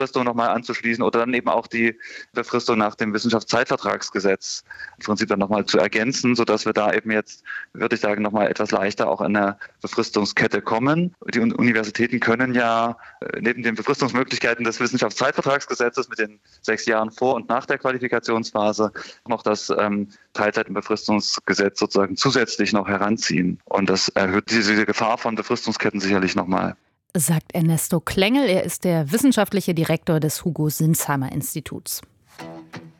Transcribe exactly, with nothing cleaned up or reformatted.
Befristung nochmal anzuschließen oder dann eben auch die Befristung nach dem Wissenschaftszeitvertragsgesetz im Prinzip dann nochmal zu ergänzen, sodass wir da eben jetzt, würde ich sagen, nochmal etwas leichter auch in der Befristungskette kommen. Die Universitäten können ja neben den Befristungsmöglichkeiten des Wissenschaftszeitvertragsgesetzes mit den sechs Jahren vor und nach der Qualifikationsphase noch das ähm, Teilzeitenbefristungsgesetz sozusagen zusätzlich noch heranziehen. Und das erhöht diese, diese Gefahr von Befristungsketten sicherlich nochmal. Sagt Ernesto Klengel. Er ist der wissenschaftliche Direktor des Hugo-Sinsheimer-Instituts.